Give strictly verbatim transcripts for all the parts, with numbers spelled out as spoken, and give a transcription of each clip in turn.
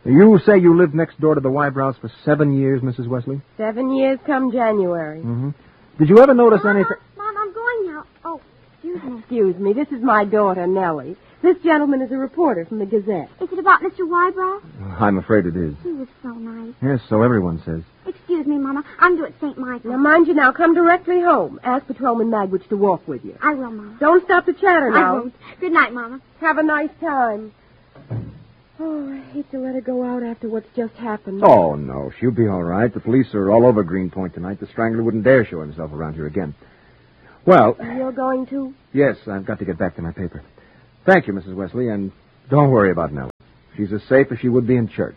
You say you lived next door to the Wybrows for seven years, Missus Wesley? Seven years come January. Mm-hmm. Did you ever notice Mama, anything... Mom, I'm going now. Oh, excuse me. Excuse me, this is my daughter, Nellie. This gentleman is a reporter from the Gazette. Is it about Mister Wybrow? I'm afraid it is. He was so nice. Yes, so everyone says. Excuse me, Mama. I'm due at Saint Michael. Now, mind you now, come directly home. Ask Patrolman Magwitch to walk with you. I will, Mama. Don't stop to chatter now. I won't. Good night, Mama. Have a nice time. Oh, I hate to let her go out after what's just happened. Oh, no, she'll be all right. The police are all over Greenpoint tonight. The Strangler wouldn't dare show himself around here again. Well... You're going to? Yes, I've got to get back to my paper. Thank you, Missus Wesley, and don't worry about Nellie. She's as safe as she would be in church.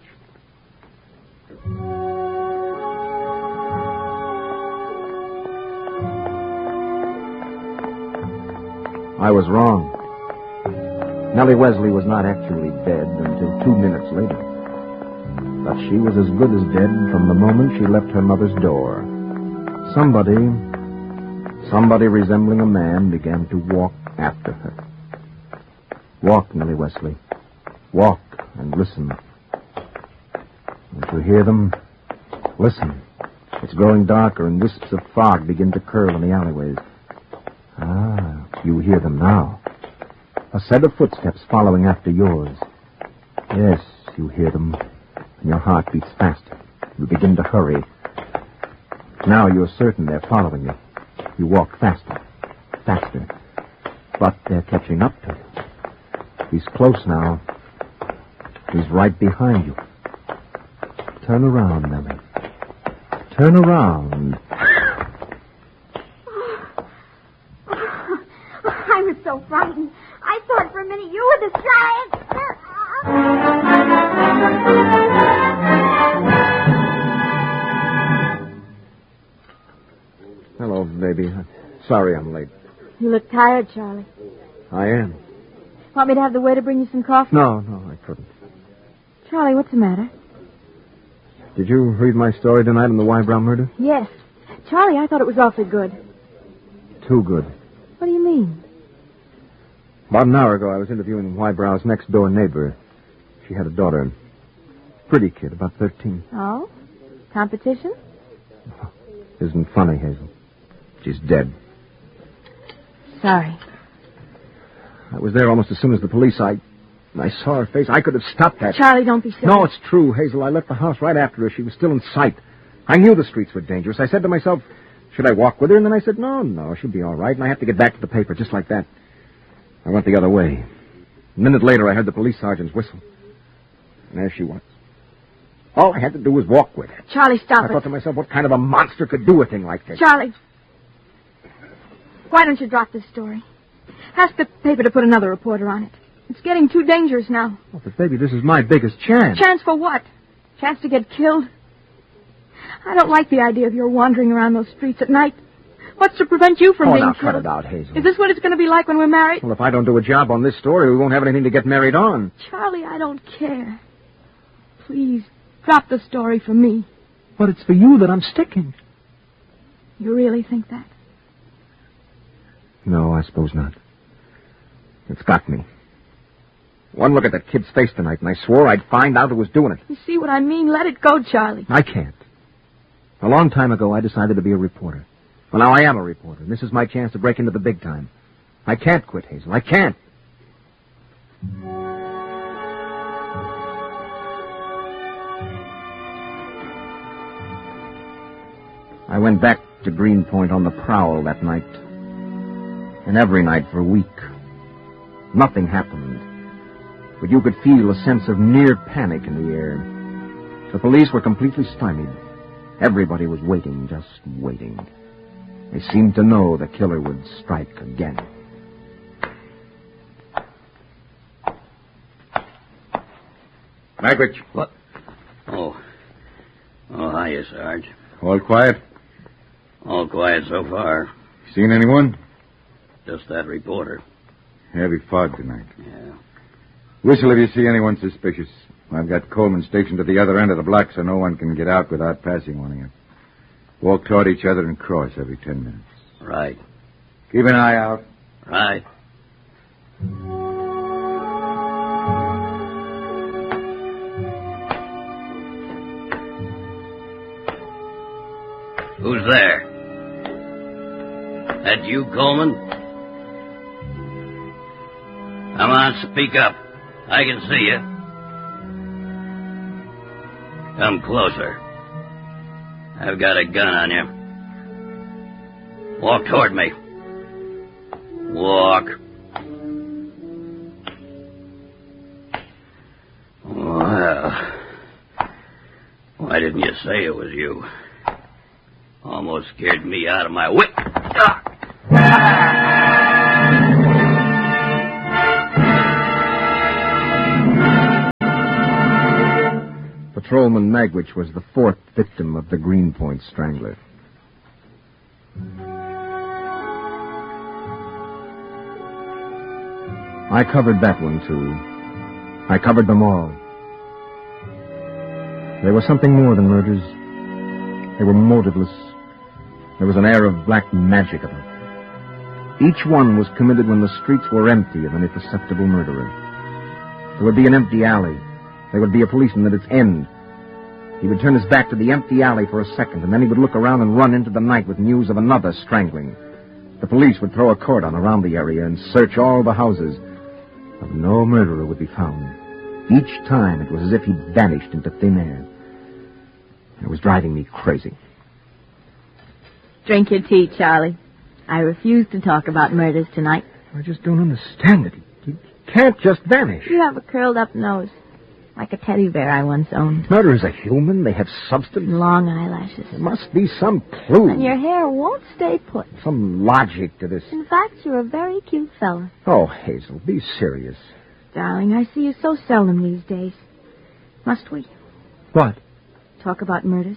I was wrong. Nellie Wesley was not actually dead until two minutes later. But she was as good as dead from the moment she left her mother's door. Somebody, somebody resembling a man began to walk after her. Walk, Nellie Wesley. Walk and listen. Don't you hear them? Listen. It's growing darker and wisps of fog begin to curl in the alleyways. Ah, you hear them now. A set of footsteps following after yours. Yes, you hear them, and your heart beats faster. You begin to hurry. Now you're certain they're following you. You walk faster, faster. But they're catching up to you. He's close now. He's right behind you. Turn around, Nellie. Turn around. I was so frightened. I thought for a minute you were the giant. Hello, baby. Sorry I'm late. You look tired, Charlie. I am. Want me to have the waiter bring you some coffee? No, no, I couldn't. Charlie, what's the matter? Did you read my story tonight on the Wybrow murder? Yes. Charlie, I thought it was awfully good. Too good. What do you mean? About an hour ago, I was interviewing Wybrow's next-door neighbor. She had a daughter. Pretty kid, about thirteen. Oh? Competition? Isn't funny, Hazel. She's dead. Sorry. I was there almost as soon as the police. I I saw her face. I could have stopped that. Charlie, don't be silly. No, it's true, Hazel. I left the house right after her. She was still in sight. I knew the streets were dangerous. I said to myself, should I walk with her? And then I said, no, no, she'll be all right. And I have to get back to the paper, just like that. I went the other way. A minute later, I heard the police sergeant's whistle. And there she was. All I had to do was walk with her. Charlie, stop I it. thought to myself, what kind of a monster could do a thing like this? Charlie, why don't you drop this story? Ask the paper to put another reporter on it. It's getting too dangerous now. Oh, but, baby, this is my biggest chance. Chance for what? Chance to get killed? I don't like the idea of your wandering around those streets at night. What's to prevent you from oh, being now, killed? cut it out, Hazel. Is this what it's going to be like when we're married? Well, if I don't do a job on this story, we won't have anything to get married on. Charlie, I don't care. Please, drop the story for me. But it's for you that I'm sticking. You really think that? No, I suppose not. It's got me. One look at that kid's face tonight, and I swore I'd find out who was doing it. You see what I mean? Let it go, Charlie. I can't. A long time ago, I decided to be a reporter. Well, now I am a reporter, and this is my chance to break into the big time. I can't quit, Hazel. I can't. I went back to Greenpoint on the prowl that night. And every night for a week. Nothing happened. But you could feel a sense of near panic in the air. The police were completely stymied. Everybody was waiting, just waiting. They seemed to know the killer would strike again. Magwitch. What? Oh. Oh, hiya, Sarge. All quiet? All quiet so far. Seen anyone? Just that reporter. Heavy fog tonight. Yeah. Whistle if you see anyone suspicious. I've got Coleman stationed at the other end of the block so no one can get out without passing one of you. Walk toward each other and cross every ten minutes. Right. Keep an eye out. Right. Who's there? That you, Coleman? Come on, speak up. I can see you. Come closer. I've got a gun on you. Walk toward me. Walk. Well, why didn't you say it was you? Almost scared me out of my wit. Ah! Patrolman Magwitch was the fourth victim of the Greenpoint Strangler. I covered that one, too. I covered them all. They were something more than murders. They were motiveless. There was an air of black magic about them. Each one was committed when the streets were empty of any perceptible murderer. There would be an empty alley. There would be a policeman at its end. He would turn his back to the empty alley for a second, and then he would look around and run into the night with news of another strangling. The police would throw a cordon around the area and search all the houses, but no murderer would be found. Each time it was as if he'd vanished into thin air. It was driving me crazy. Drink your tea, Charlie. I refuse to talk about murders tonight. I just don't understand it. He can't just vanish. You have a curled-up nose, like a teddy bear I once owned. Murderers are human. They have substance. Long eyelashes. There must be some clue. And your hair won't stay put. Some logic to this. In fact, you're a very cute fella. Oh, Hazel, be serious. Darling, I see you so seldom these days. Must we What? talk about murders?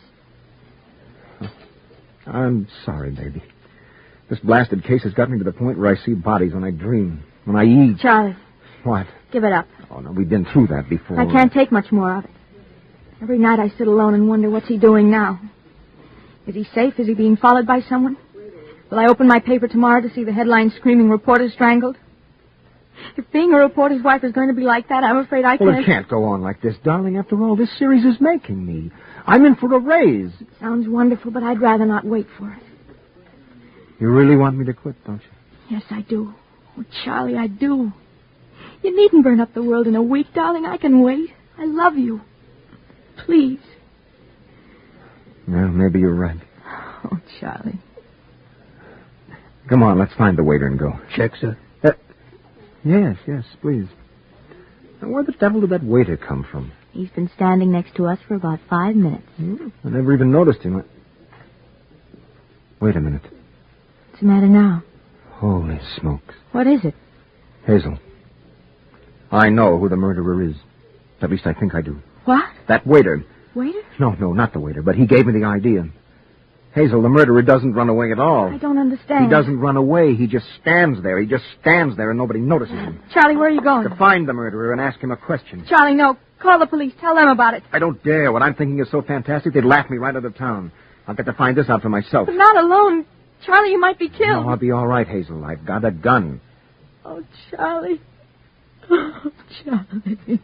I'm sorry, baby. This blasted case has got me to the point where I see bodies when I dream, when I eat. Charlie, What? give it up. Oh, no, we've been through that before. I can't take much more of it. Every night I sit alone and wonder what's he doing now. Is he safe? Is he being followed by someone? Will I open my paper tomorrow to see the headline screaming, "Reporter strangled"? If being a reporter's wife is going to be like that, I'm afraid I can't... Well, it can't go on like this, darling. After all, this series is making me. I'm in for a raise. It sounds wonderful, but I'd rather not wait for it. You really want me to quit, don't you? Yes, I do. Oh, Charlie, I do. You needn't burn up the world in a week, darling. I can wait. I love you. Please. Well, maybe you're right. Oh, Charlie. Come on, let's find the waiter and go. Check, sir? Uh, yes, yes, please. Now, where the devil did that waiter come from? He's been standing next to us for about five minutes. Hmm, I never even noticed him. Wait a minute. What's the matter now? Holy smokes. What is it? Hazel, I know who the murderer is. At least I think I do. What? That waiter. Waiter? No, no, not the waiter, but he gave me the idea. Hazel, the murderer doesn't run away at all. I don't understand. He doesn't run away. He just stands there. He just stands there and nobody notices him. Charlie, where are you going? To find the murderer and ask him a question. Charlie, no. Call the police. Tell them about it. I don't dare. What I'm thinking is so fantastic, they'd laugh me right out of town. I'll get to find this out for myself. But not alone. Charlie, you might be killed. No, I'll be all right, Hazel. I've got a gun. Oh, Charlie. Oh, Charlie.